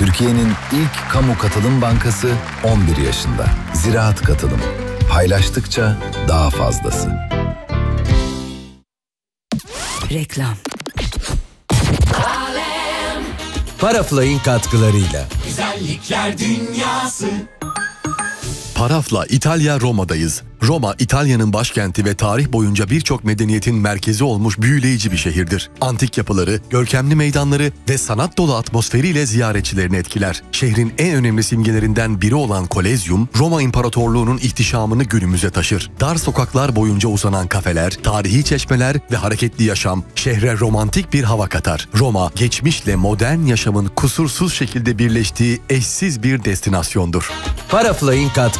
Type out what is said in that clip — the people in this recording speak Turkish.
Türkiye'nin ilk kamu katılım bankası 11 yaşında. Ziraat Katılım. Paylaştıkça daha fazlası. Reklam. Parafly'in katkılarıyla. Güzellikler dünyası. Parafla İtalya Roma'dayız. Roma, İtalya'nın başkenti ve tarih boyunca birçok medeniyetin merkezi olmuş büyüleyici bir şehirdir. Antik yapıları, görkemli meydanları ve sanat dolu atmosferiyle ziyaretçilerini etkiler. Şehrin en önemli simgelerinden biri olan Kolezyum, Roma İmparatorluğu'nun ihtişamını günümüze taşır. Dar sokaklar boyunca uzanan kafeler, tarihi çeşmeler ve hareketli yaşam şehre romantik bir hava katar. Roma, geçmişle modern yaşamın kusursuz şekilde birleştiği eşsiz bir destinasyondur. Parafly'in katkıları.